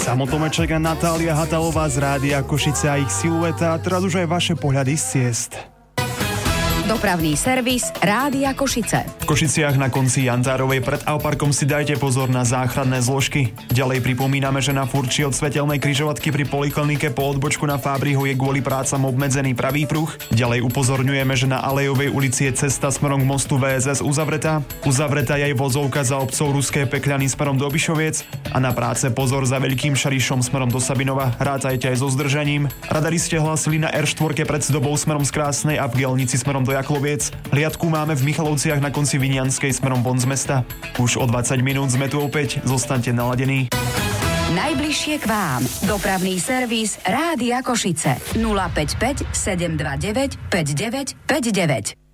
Samo Tomeček a Natália Hatalová z Rádia Košice a ich Silueta. A teraz už aj vaše pohľady z ciest. Dopravný servis Rádia Košice. V Košiciach na konci Jantárovej pred Auparkom si dajte pozor na záchranné zložky. Ďalej pripomíname, že na furči od svetelnej križovatky pri poliklinike po odbočku na Fábriho je kvôli prácam obmedzený pravý pruh. Ďalej upozorňujeme, že na Alejovej ulici je cesta smerom k mostu VSS uzavretá. Uzavretá je aj vozovka za obcov Ruské Pekľany smerom do Obišoviec a na práce pozor za Veľkým Šarišom smerom do Sabinova. Rátajte aj so zdržaním. Radari ste hlásili na R4 pred Zdobou smerom z Krásnej a v Gelnici smerom do Jakloviec. Hliadku máme v Michalovciach na konci Vinianskej smerom von z mesta. Už o 20 minút sme tu opäť, zostaňte naladení. Najbližšie k vám. Dopravný servis Rádia Košice. 055 729 5959.